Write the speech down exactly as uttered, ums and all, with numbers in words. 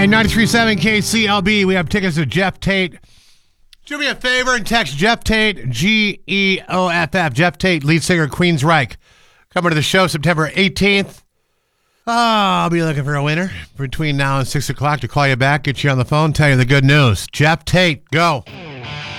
right, ninety-three point seven K C L B. We have tickets to Geoff Tate. Do me a favor and text Geoff Tate, G E O F F. Geoff Tate, lead singer, Queensryche. Coming to the show September eighteenth. Oh, I'll be looking for a winner between now and six o'clock to call you back, get you on the phone, tell you the good news. Geoff Tate, go.